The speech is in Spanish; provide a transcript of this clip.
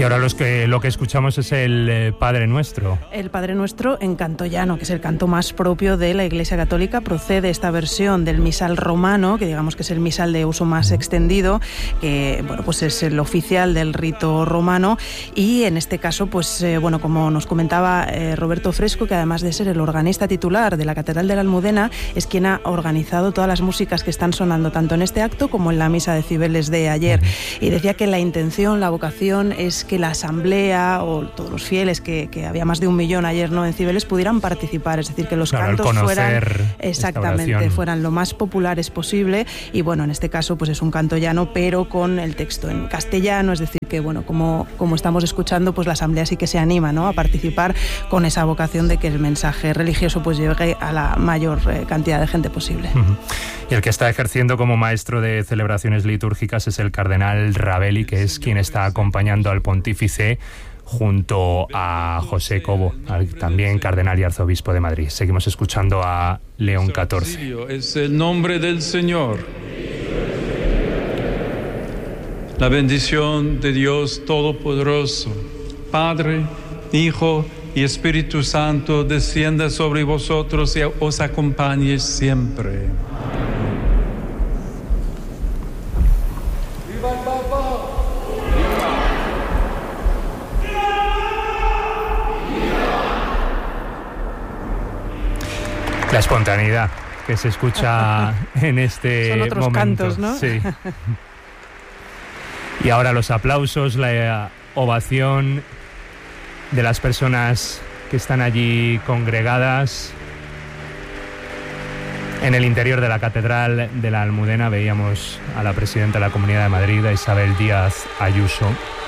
ahora lo que escuchamos es el Padre Nuestro. El Padre Nuestro en canto llano, que es el canto más propio de la Iglesia Católica. Procede esta versión del misal romano, que digamos que es el misal de uso más extendido, que bueno, pues es el oficial del rito romano. Y en este caso, pues bueno, como nos comentaba Roberto Fresco, que además de ser el organista titular de la Catedral de la Almudena, es quien ha organizado todas las músicas que están sonando tanto en este acto como en la misa de Cibeles de ayer. Y decía que la intención, la vocación es que la asamblea o todos los fieles, que había más de 1 millón ayer, ¿no?, en Cibeles, pudieran participar, es decir, que los cantos fueran lo más populares posible. Y bueno, en este caso pues es un canto llano, pero con el texto en castellano, es decir, que bueno, como estamos escuchando, pues la asamblea sí que se anima, ¿no?, a participar con esa vocación de que el mensaje religioso pues llegue a la mayor cantidad de gente posible. Y el que está ejerciendo como maestro de celebraciones litúrgicas es el cardenal Ravelli, que es quien está acompañando al pontífice junto a José Cobo, también cardenal y arzobispo de Madrid. Seguimos escuchando a León XIV. Es el nombre del Señor. La bendición de Dios Todopoderoso, Padre, Hijo y Espíritu Santo, descienda sobre vosotros y os acompañe siempre. ¡Viva el Papa! La espontaneidad que se escucha en este Son otros momento. cantos, ¿no? Sí. Y ahora los aplausos, la ovación de las personas que están allí congregadas. En el interior de la Catedral de la Almudena veíamos a la presidenta de la Comunidad de Madrid, a Isabel Díaz Ayuso,